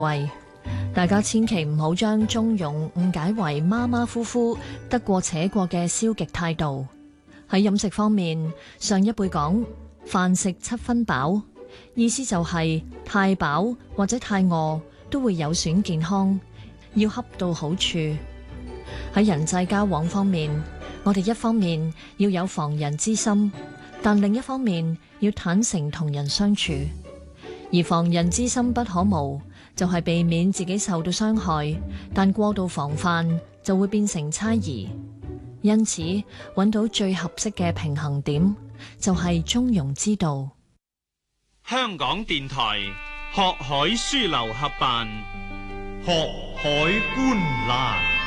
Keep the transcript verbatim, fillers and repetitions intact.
喂，大家千祈唔好將中庸誤解為馬馬虎虎、得過且過嘅消極態度。喺飲食方面，上一輩講飯食七分飽，意思就係太飽或者太餓都會有損健康，要恰到好處。喺人際交往方面，我哋一方面要有防人之心，但另一方面要坦誠同人相處。而防人之心不可無，就係避免自己受到傷害，但過度防範就會變成猜疑。因此，揾到最合適嘅平衡點，就係中庸之道。 香港電台學海書樓合辦，學海觀瀾。